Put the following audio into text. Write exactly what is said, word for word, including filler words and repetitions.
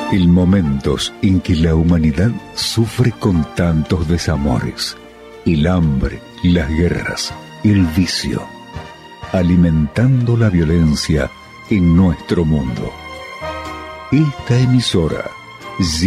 En momentos en que la humanidad sufre con tantos desamores, el hambre, las guerras, el vicio, alimentando la violencia en nuestro mundo. Esta emisora